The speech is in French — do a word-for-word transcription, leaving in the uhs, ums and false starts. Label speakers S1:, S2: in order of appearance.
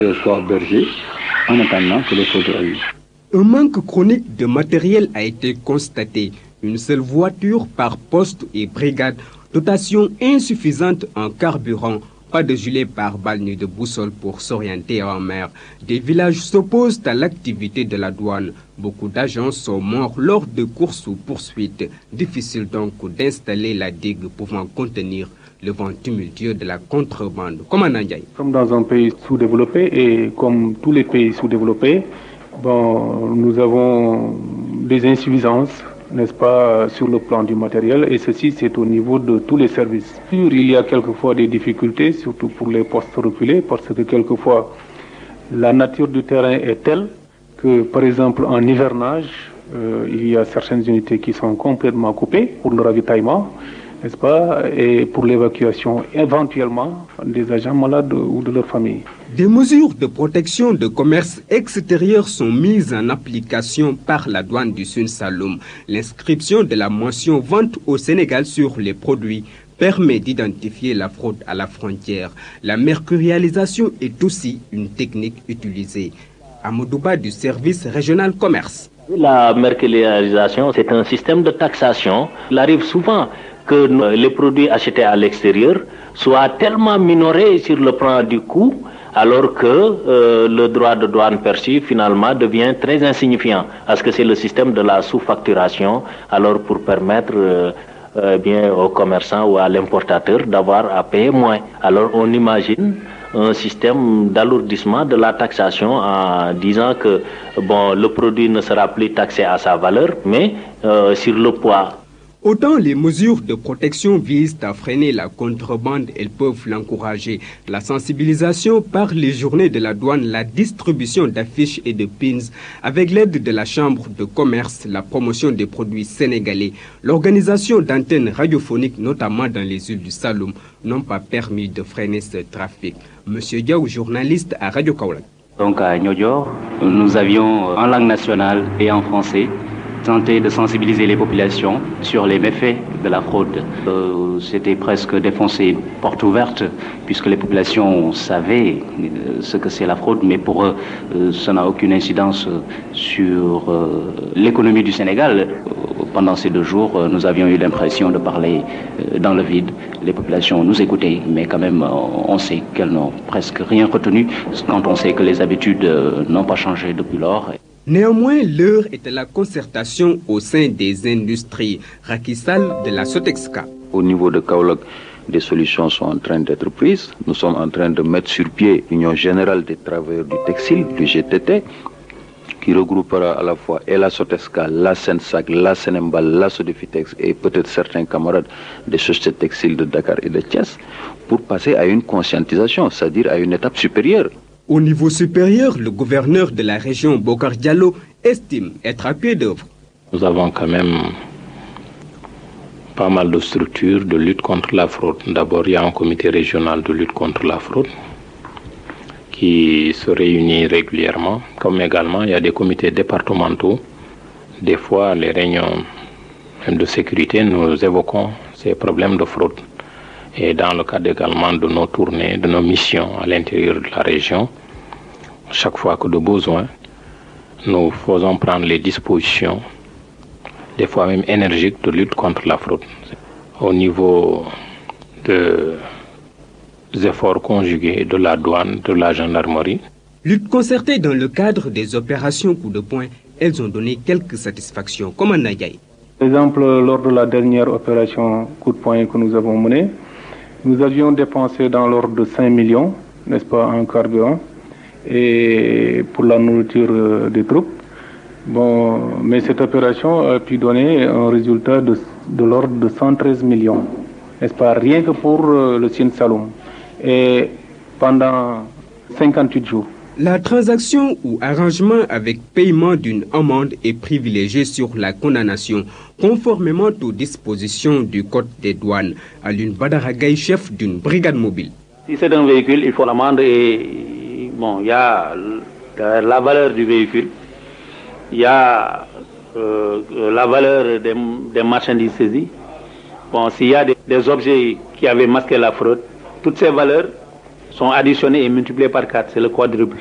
S1: soit berger en attendant que les fraudes arrivent.
S2: Un manque chronique de matériel a été constaté. Une seule voiture par poste et brigade, dotation insuffisante en carburant, pas de gilet pare-balles ni de boussole pour s'orienter en mer. Des villages s'opposent à l'activité de la douane. Beaucoup d'agents sont morts lors de courses ou poursuites. Difficile donc d'installer la digue pouvant contenir le vent tumultueux de la contrebande. Comme en Ndiaye.
S3: Nous sommes dans un pays sous-développé et comme tous les pays sous-développés, bon, nous avons des insuffisances, n'est-ce pas, sur le plan du matériel, et ceci c'est au niveau de tous les services. Il y a quelquefois des difficultés, surtout pour les postes reculés, parce que quelquefois la nature du terrain est telle que, par exemple, en hivernage, euh, il y a certaines unités qui sont complètement coupées pour le ravitaillement, n'est-ce pas, et pour l'évacuation éventuellement des agents malades ou de leur famille.
S2: Des mesures de protection de commerce extérieur sont mises en application par la douane du Sine Saloum. L'inscription de la mention vente au Sénégal sur les produits permet d'identifier la fraude à la frontière. La mercurialisation est aussi une technique utilisée. Amadouba du service régional commerce.
S4: La mercurialisation, c'est un système de taxation. Il arrive souvent que les produits achetés à l'extérieur soient tellement minorés sur le plan du coût, alors que euh, le droit de douane perçu finalement devient très insignifiant, parce que c'est le système de la sous-facturation, alors pour permettre euh, euh, bien aux commerçants ou à l'importateur d'avoir à payer moins. Alors on imagine un système d'alourdissement de la taxation en disant que bon, le produit ne sera plus taxé à sa valeur, mais euh, sur le poids.
S2: Autant les mesures de protection visent à freiner la contrebande, elles peuvent l'encourager. La sensibilisation par les journées de la douane, la distribution d'affiches et de pins, avec l'aide de la Chambre de commerce, la promotion des produits sénégalais, l'organisation d'antennes radiophoniques, notamment dans les îles du Saloum, n'ont pas permis de freiner ce trafic. Monsieur Diaw, journaliste à Radio Kaolack.
S5: Donc à Niodior, nous avions en langue nationale et en français tenté de sensibiliser les populations sur les méfaits de la fraude. Euh, C'était presque défoncer une porte ouverte, puisque les populations savaient ce que c'est la fraude, mais pour eux, euh, ça n'a aucune incidence sur euh, l'économie du Sénégal. Pendant ces deux jours, euh, nous avions eu l'impression de parler euh, dans le vide. Les populations nous écoutaient, mais quand même, euh, on sait qu'elles n'ont presque rien retenu, quand on sait que les habitudes euh, n'ont pas changé depuis lors.
S2: Néanmoins, l'heure est à la concertation au sein des industries. Rakissal de la Sotexka.
S1: Au niveau de Kaolack, des solutions sont en train d'être prises. Nous sommes en train de mettre sur pied l'Union générale des travailleurs du textile, du G T T, qui regroupera à la fois et la Sotexka, la Sensac, la Senembal, la Sodefitex et peut-être certains camarades des sociétés textiles de Dakar et de Thiès, pour passer à une conscientisation, c'est-à-dire à une étape supérieure.
S2: Au niveau supérieur, le gouverneur de la région Bokar Diallo estime être à pied d'œuvre.
S6: Nous avons quand même pas mal de structures de lutte contre la fraude. D'abord, il y a un comité régional de lutte contre la fraude qui se réunit régulièrement, comme également il y a des comités départementaux. Des fois, les réunions même de sécurité, nous évoquons ces problèmes de fraude. Et dans le cadre également de nos tournées, de nos missions à l'intérieur de la région, chaque fois que de besoin, nous faisons prendre les dispositions, des fois même énergiques, de lutte contre la fraude. Au niveau de des efforts conjugués de la douane, de la gendarmerie.
S2: Lutte concertée dans le cadre des opérations coup de poing, elles ont donné quelques satisfactions, comme en Ndiaye.
S3: Par exemple, lors de la dernière opération coup de poing que nous avons menée, nous avions dépensé dans l'ordre de cinq millions, n'est-ce pas, en carburant, et pour la nourriture des troupes. Bon, mais cette opération a pu donner un résultat de, de l'ordre de cent treize millions, n'est-ce pas, rien que pour le Sine Saloum, et pendant cinquante-huit jours.
S2: La transaction ou arrangement avec paiement d'une amende est privilégiée sur la condamnation, conformément aux dispositions du Code des douanes. Alun Badaragay, chef d'une brigade mobile.
S4: Si c'est un véhicule, il faut l'amende et bon, il y a la valeur du véhicule, il y a euh, la valeur des, des marchandises saisies. Bon, s'il y a des, des objets qui avaient masqué la fraude, toutes ces valeurs
S7: sont additionnés et multipliés par quatre, c'est le quadruple.